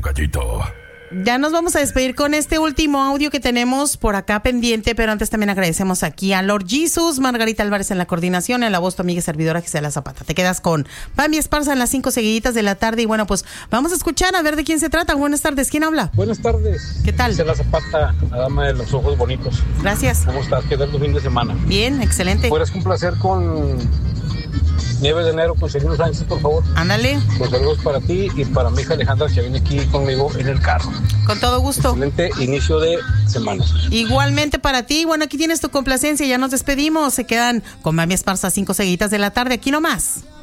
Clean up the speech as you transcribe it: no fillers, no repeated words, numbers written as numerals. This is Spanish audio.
tocallito. Ya nos vamos a despedir con este último audio que tenemos por acá pendiente, pero antes también agradecemos aquí a Lord Jesus, Margarita Álvarez en la coordinación, en la voz tu amiga y servidora Gisela Zapata. Te quedas con Pambi Esparza en las 5 seguiditas de la tarde y bueno, pues vamos a escuchar a ver de quién se trata. Buenas tardes, ¿quién habla? Buenas tardes. ¿Qué tal? Gisela Zapata, la dama de los ojos bonitos. Gracias. ¿Cómo estás? ¿Qué tal tu fin de semana? Bien, excelente. ¿Puedes complacer con Nieves de Enero con Cirilo Sánchez, por favor? Ándale. Pues saludos para ti y para mi hija Alejandra, que viene aquí conmigo en el carro. Con todo gusto. Excelente inicio de semana. Igualmente para ti. Bueno, aquí tienes tu complacencia. Ya nos despedimos. Se quedan con Mami Esparza 5 seguiditas de la tarde. Aquí nomás.